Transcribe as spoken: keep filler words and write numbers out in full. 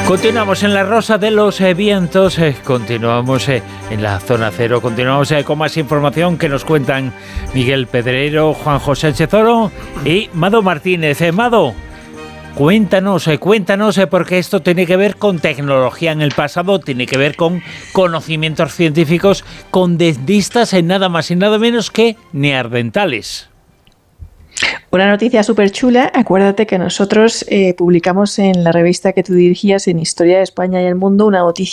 Continuamos en la Rosa de los eh, Vientos, eh, continuamos eh, en la Zona Cero, continuamos eh, con más información que nos cuentan Miguel Pedrero, Juan José Sánchez Oro y Mado Martínez. Eh, Mado, cuéntanos, eh, cuéntanos, eh, porque esto tiene que ver con tecnología en el pasado, tiene que ver con conocimientos científicos, con dentistas en nada más y nada menos que neandertales. Una noticia súper chula. Acuérdate que nosotros eh, publicamos en la revista que tú dirigías, en Historia de España y el Mundo, una noticia